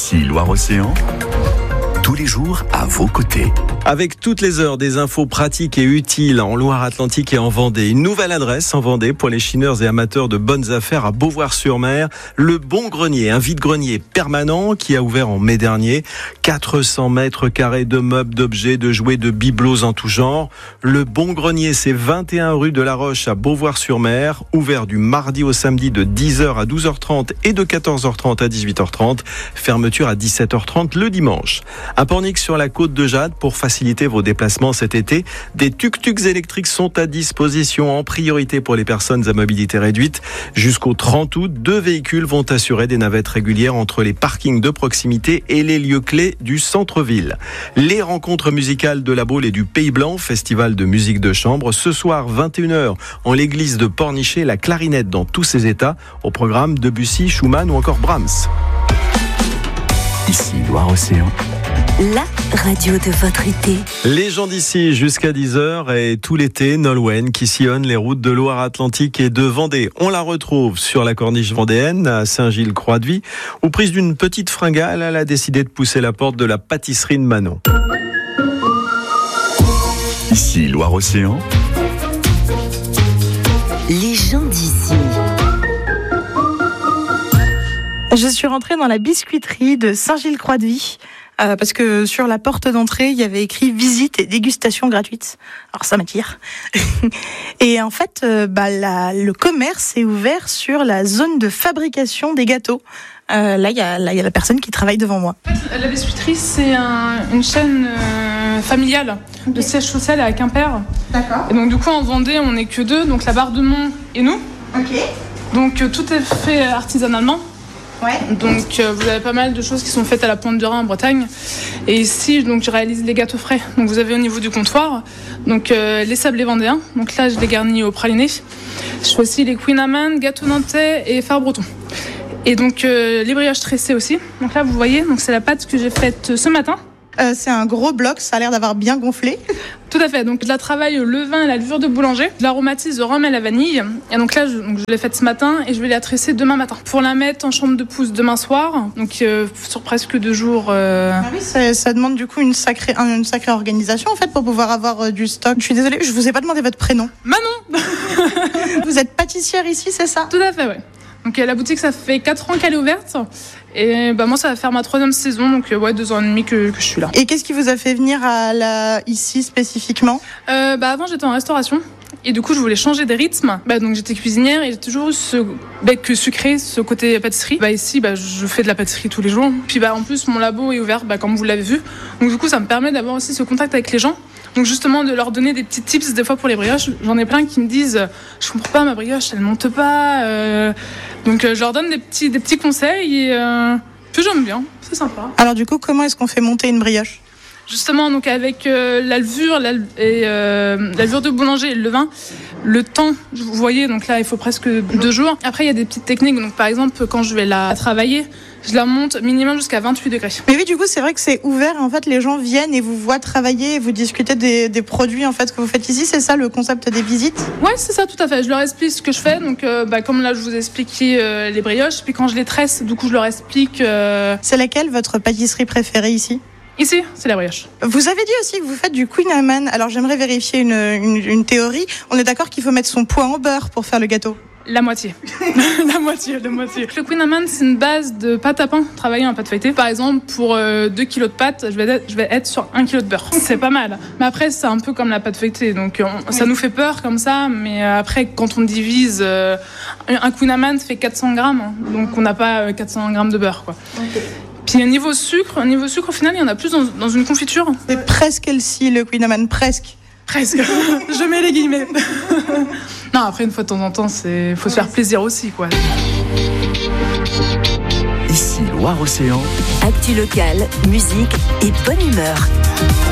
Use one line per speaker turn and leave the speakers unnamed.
Ici Loire-Océan, tous les jours à vos côtés.
Avec toutes les heures des infos pratiques et utiles en Loire-Atlantique et en Vendée. Une nouvelle adresse en Vendée pour les chineurs et amateurs de bonnes affaires à Beauvoir-sur-Mer. Le Bon Grenier, un vide-grenier permanent qui a ouvert en mai dernier. 400 mètres carrés de meubles, d'objets, de jouets, de bibelots en tout genre. Le Bon Grenier, c'est 21 rue de la Roche à Beauvoir-sur-Mer. Ouvert du mardi au samedi de 10h à 12h30 et de 14h30 à 18h30. Fermeture à 17h30 le dimanche. Un Pornic sur la côte de Jade pour faciliter vos déplacements cet été. Des tuk-tuks électriques sont à disposition en priorité pour les personnes à mobilité réduite. Jusqu'au 30 août, 2 véhicules vont assurer des navettes régulières entre les parkings de proximité et les lieux clés du centre-ville. Les rencontres musicales de la Baule et du Pays Blanc, festival de musique de chambre. Ce soir, 21h, en l'église de Pornichet, la clarinette dans tous ses états. Au programme Debussy, Schumann ou encore Brahms.
Ici Loire-Océan,
la radio de votre été.
Les gens d'ici jusqu'à 10h et tout l'été, Nolwenn qui sillonne les routes de Loire-Atlantique et de Vendée. On la retrouve sur la corniche vendéenne à Saint-Gilles-Croix-de-Vie où, prise d'une petite fringale, elle a décidé de pousser la porte de la pâtisserie de Manon.
ici Loire-Océan,
Les gens d'ici.
Je suis rentrée dans la biscuiterie de Saint-Gilles-Croix-de-Vie parce que sur la porte d'entrée, il y avait écrit visite et dégustation gratuite. Alors ça m'attire. Et en fait, le commerce est ouvert sur la zone de fabrication des gâteaux. Là, il y a la personne qui travaille devant moi.
La biscuiterie, c'est une chaîne familiale de siège social à Quimper.
D'accord.
Et donc du coup, en Vendée, on n'est que 2, donc la barre de Mont et nous.
Ok.
Donc tout est fait artisanalement.
Ouais.
Donc vous avez pas mal de choses qui sont faites à la Pointe du Rhin en Bretagne. Et ici, donc je réalise les gâteaux frais. Donc vous avez au niveau du comptoir, donc les sablés vendéens. Donc là, je les garnis au praliné. Je fais aussi les Queen Amman, gâteaux nantais et phare breton. Et donc les brioches tressées aussi. Donc là, vous voyez, donc c'est la pâte que j'ai faite ce matin.
C'est un gros bloc, ça a l'air d'avoir bien gonflé.
Tout à fait, donc je la travaille au levain et la levure de boulanger. Je l'aromatise au rhum et la vanille. Et donc là, je l'ai faite ce matin et je vais la tresser demain matin. Pour la mettre en chambre de pousse demain soir, donc sur presque 2 jours.
Ah oui, ça demande du coup une sacrée organisation en fait pour pouvoir avoir du stock. Je suis désolée, je vous ai pas demandé votre prénom.
Manon.
Vous êtes pâtissière ici, c'est ça?
Tout à fait, ouais. Donc la boutique, ça fait 4 ans qu'elle est ouverte. Et moi, ça va faire ma 3e saison, donc 2 ans et demi que je suis là.
Et qu'est-ce qui vous a fait venir ici spécifiquement?
Avant, j'étais en restauration. Et du coup, je voulais changer des rythmes. Donc j'étais cuisinière et j'ai toujours eu ce bec sucré, ce côté pâtisserie. Ici, je fais de la pâtisserie tous les jours. Puis en plus, mon labo est ouvert, comme vous l'avez vu. Donc du coup, ça me permet d'avoir aussi ce contact avec les gens. Donc justement, de leur donner des petits tips des fois pour les brioches. J'en ai plein qui me disent « Je comprends pas, ma brioche, elle monte pas. » Donc je leur donne des petits conseils et puis j'aime bien, c'est sympa.
Alors du coup, comment est-ce qu'on fait monter une brioche?
Justement, donc avec la levure la levure de boulanger et le levain, le temps, vous voyez, donc là il faut presque 2 jours. Après il y a des petites techniques, donc par exemple quand je vais la travailler, je la monte minimum jusqu'à 28 degrés.
Mais oui, du coup, c'est vrai que c'est ouvert. En fait, les gens viennent et vous voient travailler et vous discutez des produits en fait que vous faites ici. C'est ça le concept des visites?
Ouais, c'est ça, tout à fait. Je leur explique ce que je fais. Donc, comme là, je vous ai expliqué les brioches. Puis quand je les tresse, du coup, je leur explique.
C'est laquelle votre pâtisserie préférée ici?
Ici, c'est la brioche.
Vous avez dit aussi que vous faites du Queen Amman. Alors, j'aimerais vérifier une théorie. On est d'accord qu'il faut mettre son poids en beurre pour faire le gâteau?
La moitié. la moitié. Le Queen Amman, c'est une base de pâte à pain travaillée en pâte feuilletée. Par exemple, pour 2 kilos de pâte, je vais être sur 1 kilo de beurre. C'est pas mal. Mais après, c'est un peu comme la pâte feuilletée. Donc, ça nous fait peur comme ça. Mais après, quand on divise, un Queen Amman fait 400 grammes. Donc, on n'a pas 400 grammes de beurre, quoi. Okay. Puis, niveau sucre, au final, il y en a plus dans une confiture.
C'est presque healthy, le Queen Amman, presque.
Je mets les guillemets. Non, après, une fois de temps en temps, faut se faire plaisir aussi, quoi.
Ici Loire-Océan,
Actu locale, musique et bonne humeur.